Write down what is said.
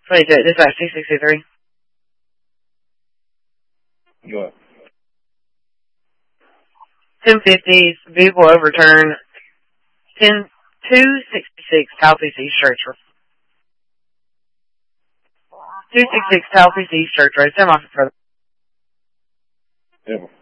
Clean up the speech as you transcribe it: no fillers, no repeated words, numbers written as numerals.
Wait, dispatch 663. Go ahead. 1050, vehicle overturn, 266 Southeast East Church Road. 266 Southeast East Church Road. Send off further. Yeah.